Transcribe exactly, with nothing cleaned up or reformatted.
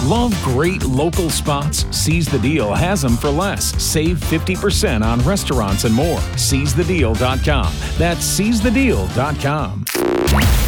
Love great local spots? Seize the Deal has them for less. Save fifty percent on restaurants and more. seize the deal dot com. That's seize the deal dot com.